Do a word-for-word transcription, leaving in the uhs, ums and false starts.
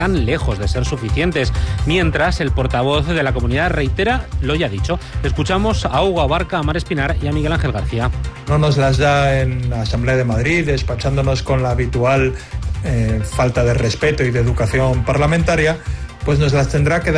están lejos de ser suficientes, mientras el portavoz de la comunidad reitera lo ya dicho. Escuchamos a Hugo Abarca, a Mar Espinar y a Miguel Ángel García. No nos las da en la Asamblea de Madrid, despachándonos con la habitual eh, falta de respeto y de educación parlamentaria, pues nos las tendrá que dar